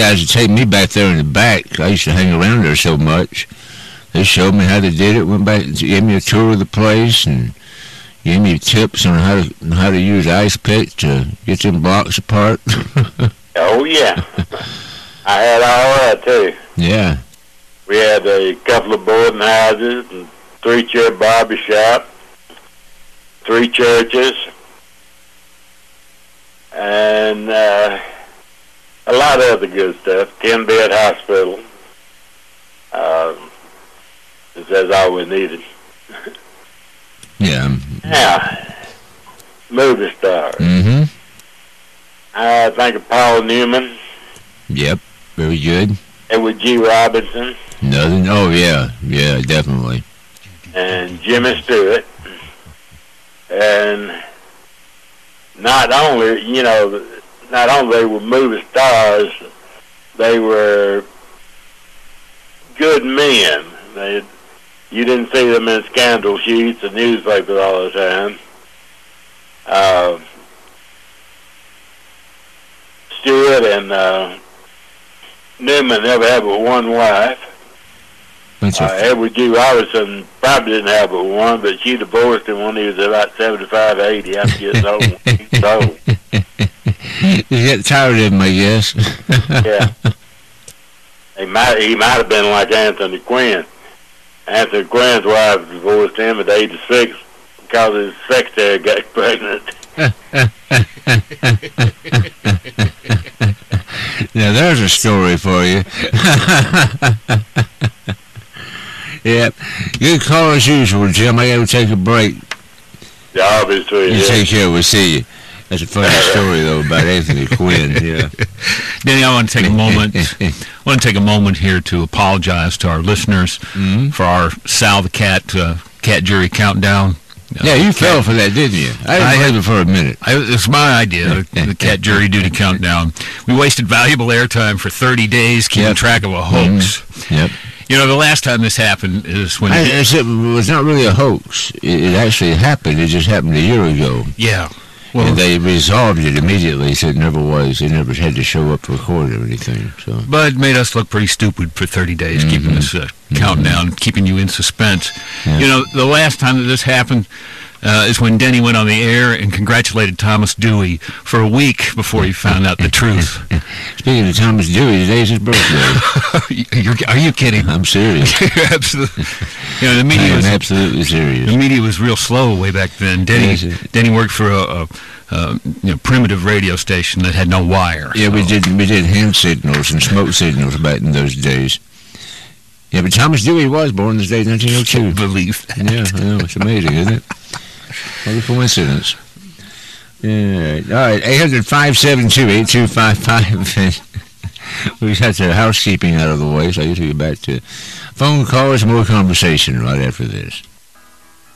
guys would take me back there in the back. I used to hang around there so much. They showed me how they did it. Went back and gave me a tour of the place and gave me tips on how to use ice pick to get them blocks apart. Oh yeah, I had all that too. Yeah. We had a couple of boarding houses and 3-chair barber shop, 3 churches, and a lot of other good stuff. 10-bed hospital. That's all we needed. Yeah. Now, movie stars. Mm-hmm. I think of Paul Newman. Yep. Very good. Edward G. Robinson. Nothing. Oh, yeah. Yeah, definitely. And Jimmy Stewart. And not only they were movie stars, they were good men. You didn't see them in scandal sheets and newspapers all the time. Stewart and Newman never had but one wife. Edward G. Robinson probably didn't have but one, but she divorced him when he was about 75, 80 after getting old. He's old. You get tired of him, I guess. Yeah. He might have been like Anthony Quinn. Anthony Quinn's wife divorced him at the age of 6 because his secretary got pregnant. Now there's a story for you. Yep. Good call as usual, Jim. I got to take a break. Yeah, obviously. You take care. We'll see you. That's a funny story though about Anthony Quinn. Yeah. Danny, I want to take a moment. Here to apologize to our listeners for our Sal the Cat jury countdown. Yeah, you fell for that, didn't you? I had it for a minute. It was my idea, the cat jury duty countdown. We wasted valuable airtime for 30 days keeping track of a hoax. Yep. You know, the last time this happened is when... it was not really a hoax. It actually happened. It just happened a year ago. Yeah. Well, and they resolved it immediately, so it never was. They never had to show up to record or anything. So. But it made us look pretty stupid for 30 days, keeping us countdown, keeping you in suspense. Yeah. You know, the last time that this happened is when Denny went on the air and congratulated Thomas Dewey for a week before he found out the truth. Speaking of Thomas Dewey, today's his birthday. Are you kidding? I'm serious. Absolutely. You know, the media was absolutely serious. The media was real slow way back then. Denny worked for a primitive radio station that had no wire. Yeah, so. we did hand signals and smoke signals back in those days. Yeah, but Thomas Dewey was born this day in 1902. I believe that. Yeah, I know. It's amazing, isn't it? What a coincidence. Yeah. All right, 800-572-8255. We got the housekeeping out of the way, so I usually get back to phone calls and more conversation right after this.